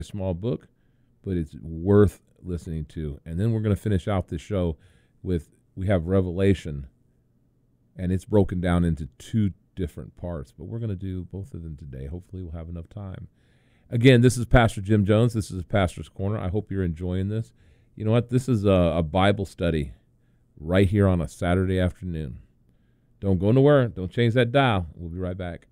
a small book, but it's worth listening to. And then we're going to finish off the show with we have Revelation, and it's broken down into two different parts, but we're going to do both of them today. Hopefully we'll have enough time. Again, this is Pastor Jim Jones. This is Pastor's Corner. I hope you're enjoying this. You know what? This is a Bible study right here on a Saturday afternoon. Don't go nowhere. Don't change that dial. We'll be right back.